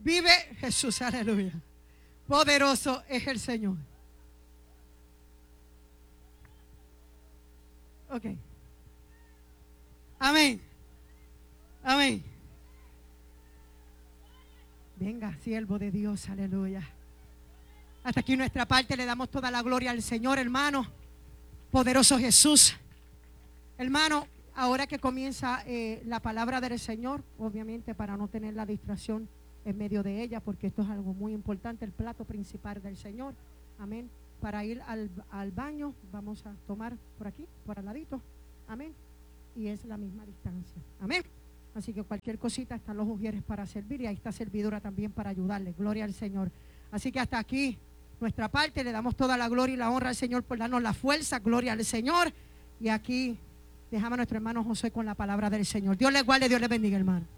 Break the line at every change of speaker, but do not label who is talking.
Vive Jesús, aleluya. Poderoso es el Señor. Ok. Amén. Amén. Venga, siervo de Dios, aleluya. Hasta aquí nuestra parte, le damos toda la gloria al Señor, hermano. Poderoso Jesús. Hermano, ahora que comienza la palabra del Señor, obviamente para no tener la distracción en medio de ella, porque esto es algo muy importante, el plato principal del Señor. Amén. Para ir al baño, vamos a tomar por aquí, por al ladito. Amén. Y es la misma distancia. Amén. Así que cualquier cosita, están los ujieres para servir y ahí está servidora también para ayudarle. Gloria al Señor. Así que hasta aquí nuestra parte, le damos toda la gloria y la honra al Señor por darnos la fuerza. Gloria al Señor. Y aquí dejamos a nuestro hermano José con la palabra del Señor. Dios les guarde, Dios les bendiga, hermano.